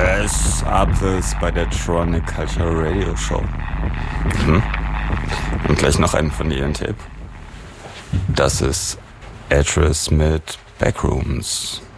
Yes, Abwils bei der Tronic Culture Radio Show. Und gleich noch einen von ihren Tape. Das ist Address mit Backrooms.